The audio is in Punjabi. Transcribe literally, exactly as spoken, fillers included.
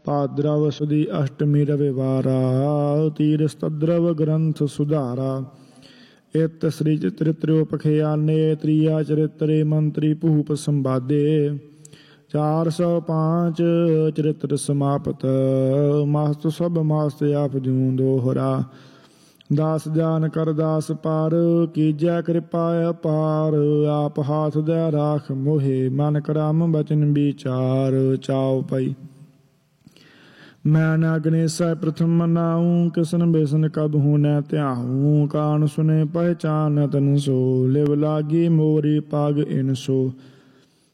ਭਾਦਰਵ ਸੁਦੀ ਅਸ਼ਟਮੀ ਰਵਿਵਾਰਾ ਤੀਰ ਸਤਦਰਵ ਗ੍ਰੰਥ ਸੁਧਾਰਾ। ਇਤ ਸ੍ਰੀ ਚਰਿਤ੍ਰਿਓ ਪਖਿਆਨੇ ਤ੍ਰਿਆ ਚਰਿਤਰੇ ਮੰਤਰੀ ਭੂਪ ਸੰਵਾਦੇ। ਚਾਰ ਸੌ ਪਾਂਚ ਚਰਿਤ੍ਰ ਸਮਾਪਤ ਮਸਤ ਸਭ ਮਸਤ ਆਪ ਜੂੰ ਦੋਹਰਾ। ਦਾਸ ਜਾਨ ਕਰ ਦਾਸ ਪਾਰ ਕੀਜੈ ਕਿਰਪਾ ਅਪਾਰ। ਆਪ ਹਾਥ ਦੈ ਰਾਖ ਮੋਹਿ ਮਨ ਕਰਮ ਬਚਨ ਵਿਚਾਰ। ਚਾਉ ਪਈ ਮੈਂ ਨਾ ਗਣੇਸਾ ਪ੍ਰਥਮ ਮਨਾਉ ਕਿਸਨ ਬੇਸਨ ਕਬ ਹੂੰ ਨੈ ਧਿਆਉ। ਕਾਨ ਸੁਨੇ ਪਹਿਚਾਨ ਤਨ ਸੋ ਲਿਵ ਲਾਗੀ ਮੋਰੀ ਪਾਗ ਇਨ ਸੋ।